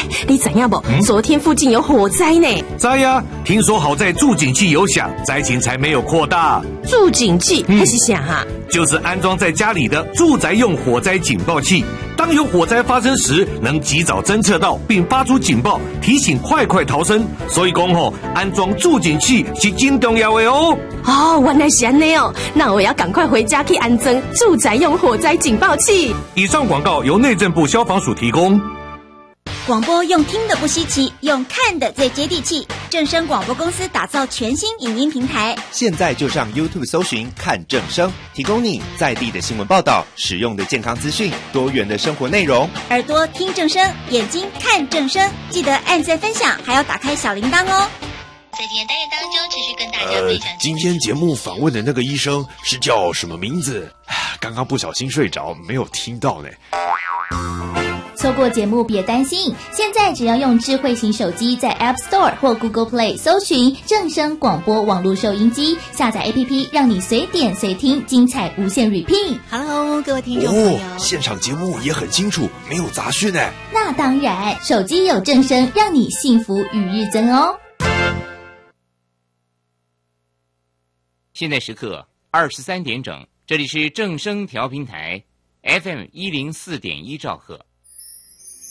你知影不？昨天附近有火灾呢。 知呀，听说好在助警器有响，灾情才没有扩大。 助警器还是啥哈？ 就是安装在家里的住宅用火灾警报器，当有火灾发生时，能及早侦测到并发出警报，提醒快逃生。所以讲安装助警器是真重要的哦。 哦，原来是安尼哦，那我要赶快回家去安装住宅用火灾警报器。 以上广告由内政部消防署提供。 广播用听的不稀奇，用看的最接地气。正声广播公司打造全新影音平台， 现在就上 YouTube 搜寻看正声，提供你在地的新闻报道、实用的健康资讯、多元的生活内容。 耳朵听正声，眼睛看正声，记得按赞分享，还要打开小铃铛哦。 在今天单元当中，持续跟大家分享。 今天节目访问的那个医生是叫什么名字？刚刚不小心睡着，没有听到呢。 错过节目别担心，现在只要用智慧型手机在 App Store 或 Google Play 搜寻正声广播网络收音机，下载 APP 让你随点随听，精彩无限 repeat。 Hello， 各位听众朋友， 现场节目也很清楚，没有杂讯呢。 那当然，手机有正声，让你幸福与日增哦。 现在时刻23点整，这里是正声调频台 FM104.1兆赫。